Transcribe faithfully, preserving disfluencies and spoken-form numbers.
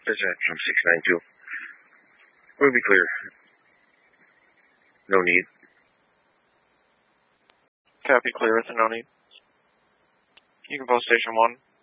Dispatch from six nine two. We'll be clear. No need. Copy, clear with a no need. You can post station one.